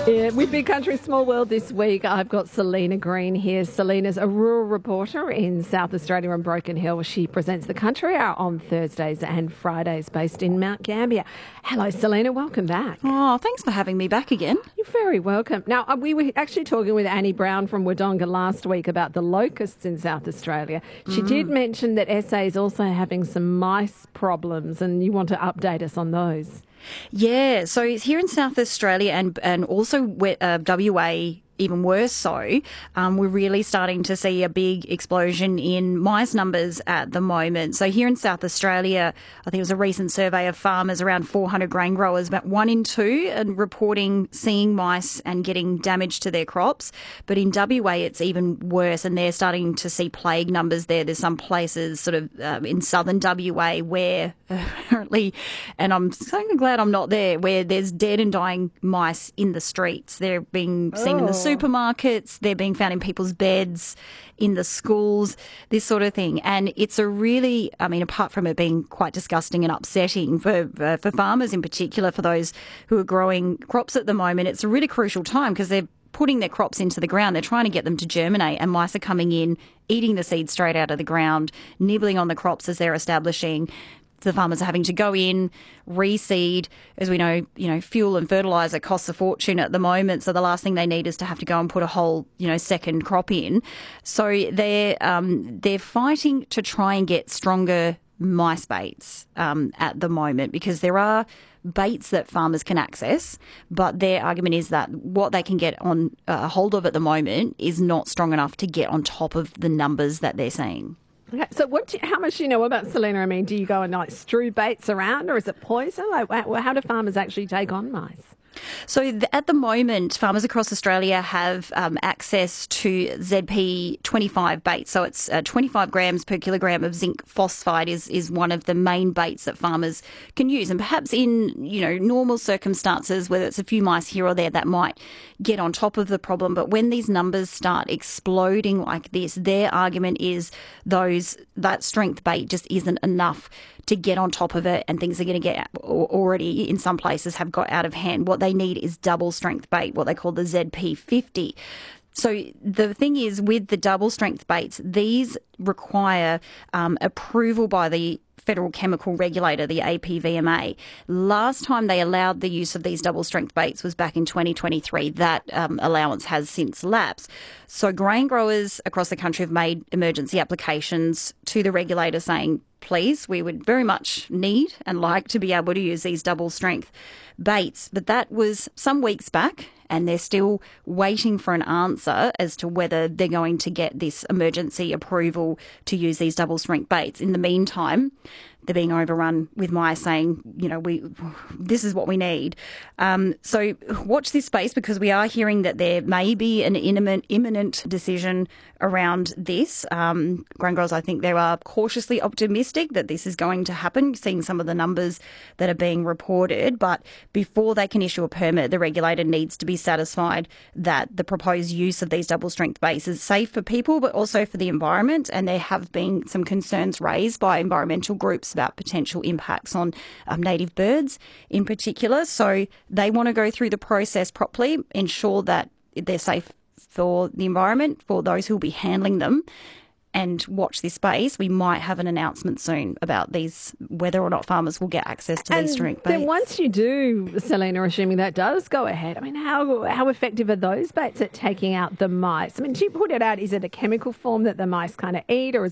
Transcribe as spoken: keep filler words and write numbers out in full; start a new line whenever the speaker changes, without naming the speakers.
Yeah, with Big Country Small World this week, I've got Selena Green here. Selena's a rural reporter in South Australia and Broken Hill. She presents the Country Hour on Thursdays and Fridays based in Mount Gambier. Hello, Selena. Welcome back.
Oh, thanks for having me back again.
You're very welcome. Now, uh, we were actually talking with Annie Brown from Wodonga last week about the locusts in South Australia. She mm. did mention that S A is also having some mice problems, and you want to update us on those.
Yeah, so it's here in South Australia and and also uh, W A even worse so. Um, we're really starting to see a big explosion in mice numbers at the moment. So here in South Australia, I think it was a recent survey of farmers, around four hundred grain growers, about one in two and reporting seeing mice and getting damage to their crops. But in W A, it's even worse, and they're starting to see plague numbers there. There's some places sort of um, in southern W A where apparently, and I'm so glad I'm not there, where there's dead and dying mice in the streets. They're being seen oh. in the supermarkets, they're being found in people's beds, in the schools, this sort of thing. And it's a really, I mean, apart from it being quite disgusting and upsetting for uh, for farmers in particular, for those who are growing crops at the moment, it's a really crucial time because they're putting their crops into the ground. They're trying to get them to germinate, and mice are coming in, eating the seeds straight out of the ground, nibbling on the crops as they're establishing. The farmers are having to go in, reseed. As we know, you know, fuel and fertiliser costs a fortune at the moment. So the last thing they need is to have to go and put a whole, you know, second crop in. So they're um, they're fighting to try and get stronger mice baits um, at the moment, because there are baits that farmers can access, but their argument is that what they can get on uh, hold of at the moment is not strong enough to get on top of the numbers that they're seeing.
Okay, so what? Do you, how much do you know about Selena? I mean, do you go and like strew baits around, or is it poison? Like, how do farmers actually take on mice?
So th- at the moment, farmers across Australia have um, access to Z P twenty-five baits. So it's uh, twenty-five grams per kilogram of zinc phosphide is, is one of the main baits that farmers can use. And perhaps in, you know, normal circumstances, whether it's a few mice here or there, that might get on top of the problem. But when these numbers start exploding like this, their argument is those that strength bait just isn't enough to get on top of it, and things are going to get already in some places have got out of hand. What they need is double strength bait, what they call the Z P fifty. So the thing is, with the double strength baits, these require um, approval by the Federal Chemical Regulator, the A P V M A. Last time they allowed the use of these double strength baits was back in twenty twenty-three. That um, allowance has since lapsed. So grain growers across the country have made emergency applications to the regulator saying, please, we would very much need and like to be able to use these double strength baits. But that was some weeks back, and they're still waiting for an answer as to whether they're going to get this emergency approval to use these double strength baits. In the meantime, they're being overrun with mice saying, you know, we this is what we need. Um, so watch this space, because we are hearing that there may be an imminent, imminent decision around this. Um, grain growers, I think they are cautiously optimistic that this is going to happen, seeing some of the numbers that are being reported. But before they can issue a permit, the regulator needs to be satisfied that the proposed use of these double strength baits is safe for people, but also for the environment. And there have been some concerns raised by environmental groups about potential impacts on um, native birds in particular. So they want to go through the process properly, ensure that they're safe for the environment, for those who will be handling them, and watch this space. We might have an announcement soon about these, whether or not farmers will get access to
and
these strength baits.
Then once you do, Selena, assuming that does go ahead, I mean, how how effective are those baits at taking out the mice? I mean, do you put it out, is it a chemical form that the mice kind of eat, or is